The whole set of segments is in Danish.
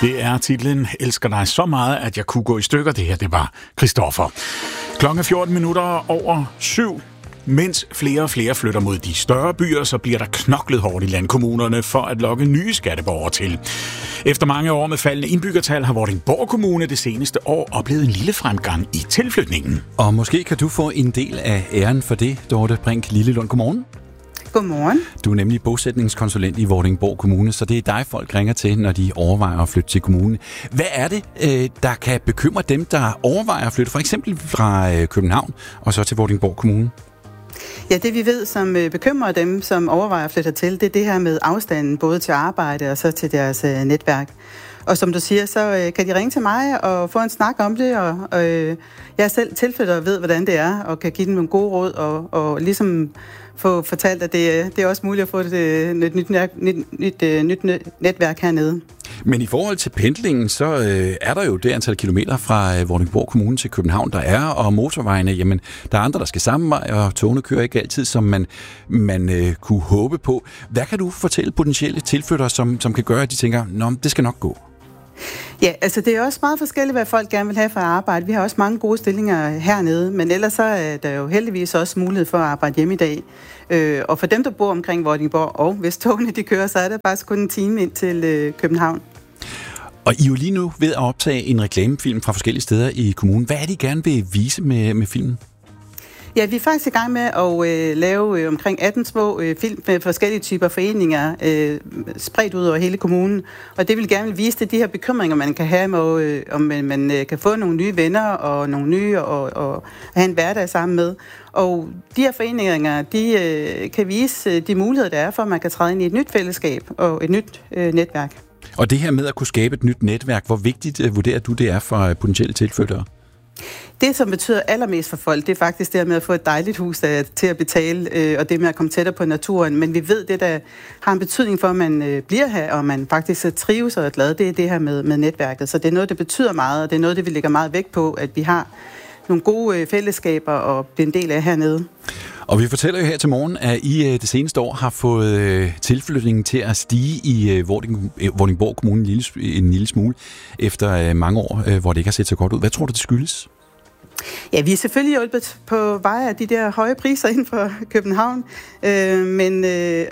Det er titlen Elsker dig så meget, at jeg kunne gå i stykker. Det her, det var Christoffer. Klokken 7:14. Mens flere og flere flytter mod de større byer, så bliver der knoklet hårdt i landkommunerne for at lokke nye skatteborgere til. Efter mange år med faldende indbyggertal har Vordingborg Kommune det seneste år oplevet en lille fremgang i tilflytningen. Og måske kan du få en del af æren for det, Dorte Brink Lillelund. Godmorgen. Godmorgen. Du er nemlig bosætningskonsulent i Vordingborg Kommune, så det er dig, folk ringer til, når de overvejer at flytte til kommunen. Hvad er det, der kan bekymre dem, der overvejer at flytte for eksempel fra København og så til Vordingborg Kommune? Ja, det vi ved, som bekymrer dem, som overvejer at flytte til, det er det her med afstanden, både til arbejde og så til deres netværk. Og som du siger, så kan de ringe til mig og få en snak om det, og jeg er selv tilflytter og ved, hvordan det er, og kan give dem nogle gode råd, og ligesom få fortalt, at det er også muligt at få et nyt netværk hernede. Men i forhold til pendlingen, så er der jo det antal kilometer fra Vordingborg Kommune til København, der er, og motorvejene, jamen, der er andre, der skal samme vej, og togene kører ikke altid, som man kunne håbe på. Hvad kan du fortælle potentielle tilflyttere, som kan gøre, at de tænker, nå, det skal nok gå? Ja, altså det er også meget forskelligt, hvad folk gerne vil have for at arbejde. Vi har også mange gode stillinger hernede, men ellers så er der jo heldigvis også mulighed for at arbejde hjemme i dag. Og for dem, der bor omkring Vordingborg, og hvis togene de kører, så er der faktisk kun en time ind til København. Og I er jo lige nu ved at optage en reklamefilm fra forskellige steder i kommunen. Hvad er det, I gerne vil vise med filmen? Ja, vi er faktisk i gang med at lave omkring 18 små film med forskellige typer foreninger spredt ud over hele kommunen. Og det vil gerne vise det, de her bekymringer, man kan have med, om man kan få nogle nye venner og nogle nye og have en hverdag sammen med. Og de her foreninger, de kan vise de muligheder, der er for, at man kan træde ind i et nyt fællesskab og et nyt netværk. Og det her med at kunne skabe et nyt netværk, hvor vigtigt vurderer du, det er for potentielle tilflyttere? Det, som betyder allermest for folk, det er faktisk det med at få et dejligt hus til at betale, og det med at komme tættere på naturen. Men vi ved, det der har en betydning for, at man bliver her, og man faktisk trives og er glad, det er det her med netværket. Så det er noget, der betyder meget, og det er noget, det vi lægger meget vægt på, at vi har nogle gode fællesskaber og bliver en del af hernede. Og vi fortæller jo her til morgen, at I det seneste år har fået tilflytningen til at stige i Vordingborg Kommune en lille smule, efter mange år, hvor det ikke har set så godt ud. Hvad tror du, det skyldes? Ja, vi er selvfølgelig hjulpet på vej af de der høje priser inden for København, men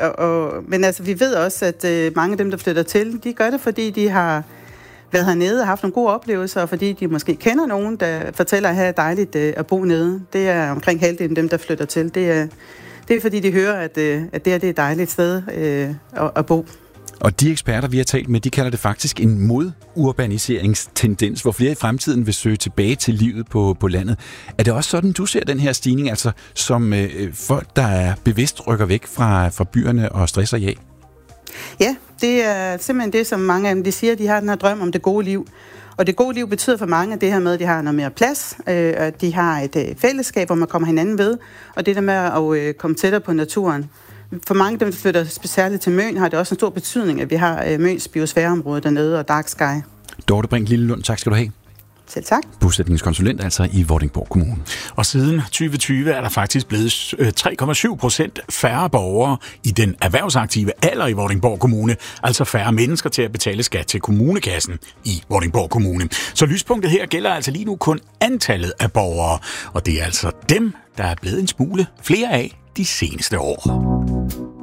altså, vi ved også, at mange af dem, der flytter til, de gør det, fordi de har været hernede og haft nogle gode oplevelser, og fordi de måske kender nogen, der fortæller, at det er dejligt at bo nede. Det er omkring halvdelen af dem, der flytter til. Det er fordi, de hører, at det er et dejligt sted at bo. Og de eksperter, vi har talt med, de kalder det faktisk en modurbaniseringsstendens, hvor flere i fremtiden vil søge tilbage til livet på landet. Er det også sådan, du ser den her stigning, altså som folk, der er bevidst rykker væk fra byerne og stresser af? Ja, det er simpelthen det, som mange af dem de siger, de har den her drøm om det gode liv. Og det gode liv betyder for mange det her med, at de har noget mere plads, at de har et fællesskab, hvor man kommer hinanden ved, og det der med at komme tættere på naturen. For mange af dem, der flytter specielt til Møn, har det også en stor betydning, at vi har Møns biosfæreområde dernede og Dark Sky. Dorte Brink Lillelund, tak skal du have. Selv tak. Bosætningskonsulent altså i Vordingborg Kommune. Og siden 2020 er der faktisk blevet 3,7% færre borgere i den erhvervsaktive alder i Vordingborg Kommune, altså færre mennesker til at betale skat til kommunekassen i Vordingborg Kommune. Så lyspunktet her gælder altså lige nu kun antallet af borgere, og det er altså dem, der er blevet en smule flere af de seneste år.